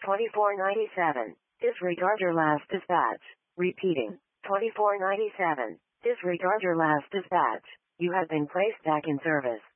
2497. Disregard your last dispatch. Repeating. 2497. Disregard your last dispatch. You have been placed back in service.